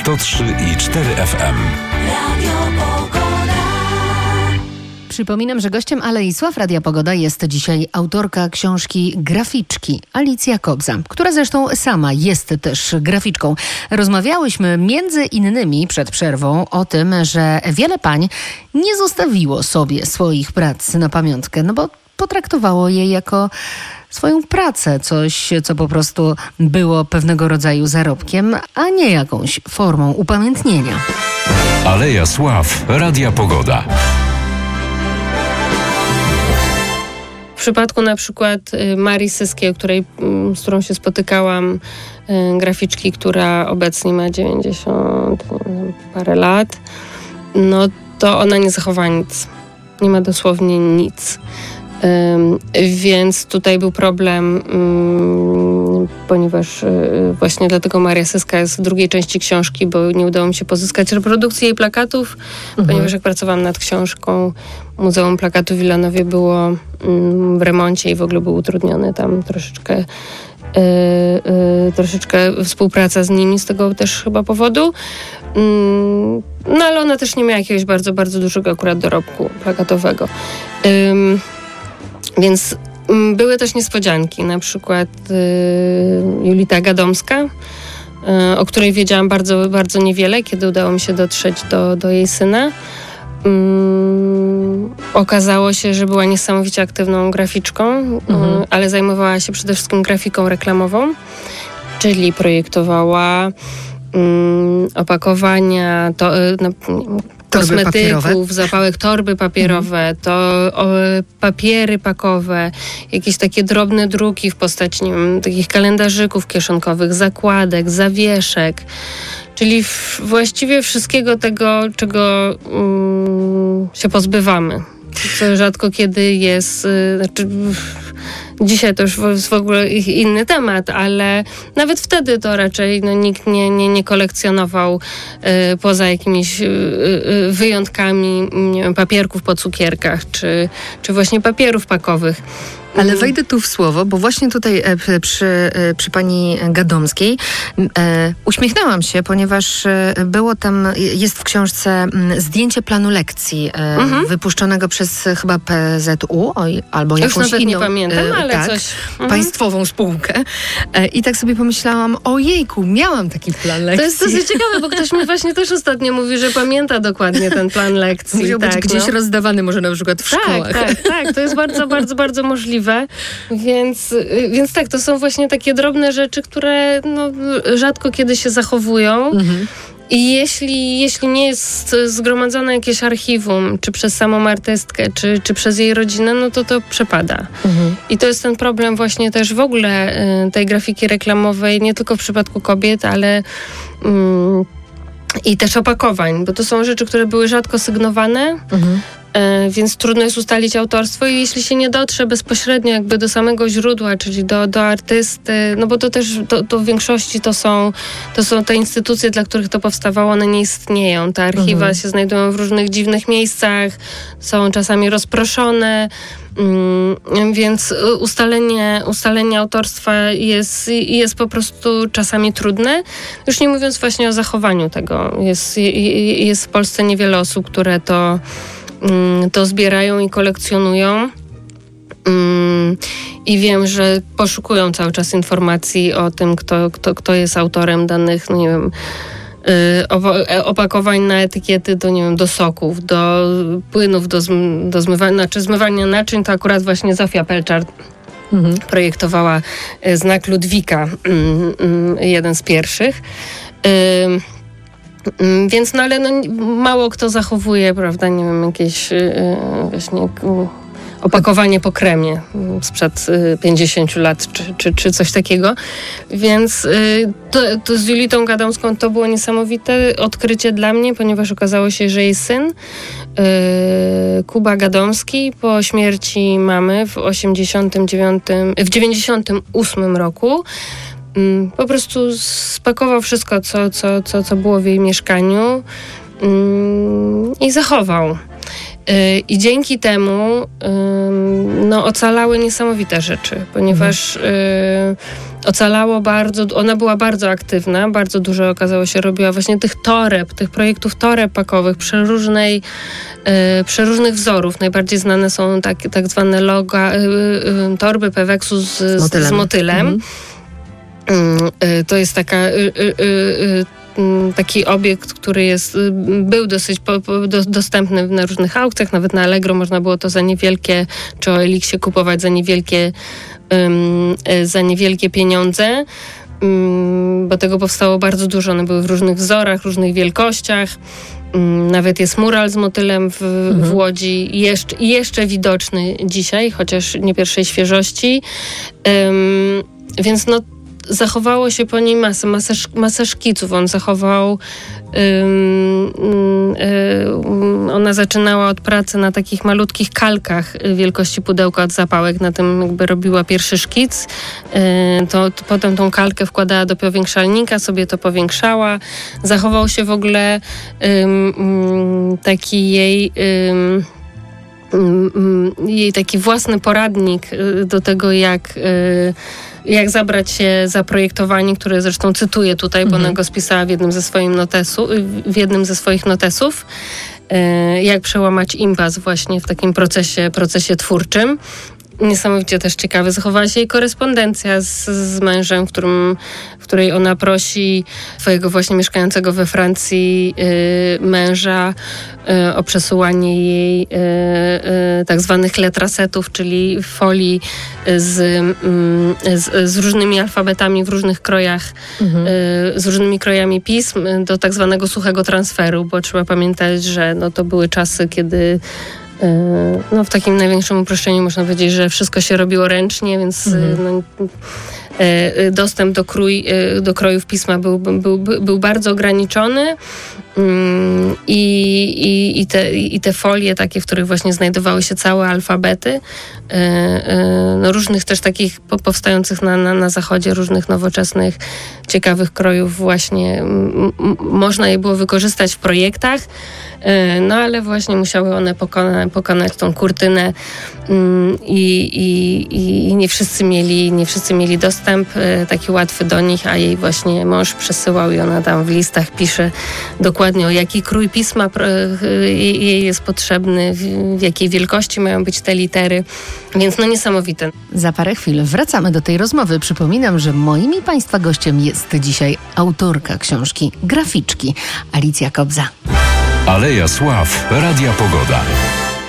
103,4 FM. Przypominam, że gościem Alei Sław Radia Pogoda jest dzisiaj autorka książki Graficzki, Alicja Kobza, która zresztą sama jest też graficzką. Rozmawiałyśmy między innymi przed przerwą o tym, że wiele pań nie zostawiło sobie swoich prac na pamiątkę, no bo potraktowało je jako swoją pracę, coś, co po prostu było pewnego rodzaju zarobkiem, a nie jakąś formą upamiętnienia. Aleja Sław Radia Pogoda. W przypadku na przykład Marii Syskiej, z którą się spotykałam, graficzki, która obecnie ma 90 parę lat, no to ona nie zachowa nic. Nie ma dosłownie nic. Więc tutaj był problem, ponieważ właśnie dlatego Maria Syska jest w drugiej części książki, bo nie udało mi się pozyskać reprodukcji jej plakatów, ponieważ jak pracowałam nad książką, Muzeum Plakatu w Wilanowie było w remoncie i w ogóle był utrudniony tam troszeczkę współpraca z nimi z tego też chyba powodu. No ale ona też nie miała jakiegoś bardzo, bardzo dużego akurat dorobku plakatowego. Więc były też niespodzianki, na przykład Julita Gadomska, o której wiedziałam bardzo, bardzo niewiele, kiedy udało mi się dotrzeć do jej syna. Okazało się, że była niesamowicie aktywną graficzką, ale zajmowała się przede wszystkim grafiką reklamową, czyli projektowała opakowania, kosmetyków, zapałek, torby papierowe, papiery pakowe, jakieś takie drobne druki w postaci, nie wiem, takich kalendarzyków kieszonkowych, zakładek, zawieszek, czyli właściwie wszystkiego tego, czego się pozbywamy. Co rzadko kiedy jest, dzisiaj to już jest w ogóle inny temat, ale nawet wtedy to raczej nikt nie kolekcjonował poza jakimiś wyjątkami, nie wiem, papierków po cukierkach, czy właśnie papierów pakowych. Ale wejdę tu w słowo, bo właśnie tutaj przy pani Gadomskiej uśmiechnęłam się, ponieważ było tam, jest w książce zdjęcie planu lekcji wypuszczonego przez chyba PZU albo jakąś już nawet inną. Nie pamiętam, ale tak, coś. Państwową spółkę. I tak sobie pomyślałam, ojejku, miałam taki plan lekcji. To jest dosyć ciekawe, bo ktoś mi właśnie też ostatnio mówi, że pamięta dokładnie ten plan lekcji. Musiał być gdzieś rozdawany może na przykład w szkołach. Tak, to jest bardzo, bardzo, bardzo możliwe. Więc tak, to są właśnie takie drobne rzeczy, które rzadko kiedy się zachowują. I jeśli nie jest zgromadzone jakieś archiwum, czy przez samą artystkę, czy przez jej rodzinę, no to przepada. I to jest ten problem właśnie też w ogóle tej grafiki reklamowej, nie tylko w przypadku kobiet, ale i też opakowań, bo to są rzeczy, które były rzadko sygnowane, więc trudno jest ustalić autorstwo i jeśli się nie dotrze bezpośrednio jakby do samego źródła, czyli do artysty, no bo to też to w większości to są te instytucje, dla których to powstawało, one nie istnieją. Te archiwa się znajdują w różnych dziwnych miejscach, są czasami rozproszone, więc ustalenie autorstwa jest po prostu czasami trudne. Już nie mówiąc właśnie o zachowaniu tego. Jest w Polsce niewiele osób, które to zbierają i kolekcjonują. I wiem, że poszukują cały czas informacji o tym, kto jest autorem danych, no nie wiem, opakowań na etykiety do soków, do płynów, do zmywania naczyń. To akurat właśnie Zofia Pelczar projektowała znak Ludwika, jeden z pierwszych. Więc, ale mało kto zachowuje, prawda, nie wiem, jakieś właśnie opakowanie po kremie sprzed 50 lat, czy coś takiego. Więc to z Julitą Gadomską to było niesamowite odkrycie dla mnie, ponieważ okazało się, że jej syn Kuba Gadomski po śmierci mamy w 98 roku po prostu spakował wszystko, co było w jej mieszkaniu i zachował. I dzięki temu ocalały niesamowite rzeczy, ponieważ ocalało bardzo, ona była bardzo aktywna, bardzo dużo okazało się robiła właśnie tych projektów toreb pakowych, przeróżnych wzorów. Najbardziej znane są tak zwane torby Peweksu z motylem. To jest taki obiekt, który był dosyć dostępny na różnych aukcjach, nawet na Allegro można było to za niewielkie, czy o Elixie kupować za niewielkie pieniądze, bo tego powstało bardzo dużo. One były w różnych wzorach, różnych wielkościach. Nawet jest mural z motylem w Łodzi, jeszcze widoczny dzisiaj, chociaż nie pierwszej świeżości. Więc zachowało się po niej masę szkiców. On zachował... ona zaczynała od pracy na takich malutkich kalkach wielkości pudełka od zapałek. Na tym jakby robiła pierwszy szkic. Potem tą kalkę wkładała do powiększalnika, sobie to powiększała. Zachował się w ogóle taki jej taki własny poradnik do tego, jak zabrać się za projektowanie, które zresztą cytuję tutaj, bo ona go spisała w jednym ze swoich notesów. Jak przełamać impas właśnie w takim procesie twórczym. Niesamowicie też ciekawe. Zachowała się jej korespondencja z mężem, w której ona prosi swojego właśnie mieszkającego we Francji męża o przesyłanie jej tak zwanych letrasetów, czyli folii z różnymi alfabetami w różnych krojach, z różnymi krojami pism do tak zwanego suchego transferu, bo trzeba pamiętać, że to były czasy, kiedy w takim największym uproszczeniu można powiedzieć, że wszystko się robiło ręcznie, więc dostęp do krojów pisma był bardzo ograniczony. I te folie takie, w których właśnie znajdowały się całe alfabety, różnych też takich powstających na zachodzie, różnych nowoczesnych, ciekawych krojów właśnie można je było wykorzystać w projektach, ale właśnie musiały one pokonać tą kurtynę i nie wszyscy mieli dostęp taki łatwy do nich, a jej właśnie mąż przesyłał i ona tam w listach pisze dokładnie, o jaki krój pisma jej jest potrzebny, w jakiej wielkości mają być te litery, więc niesamowite. Za parę chwil wracamy do tej rozmowy. Przypominam, że moim i Państwa gościem jest dzisiaj autorka książki Graficzki, Alicja Kobza. Aleja Sław, Radia Pogoda.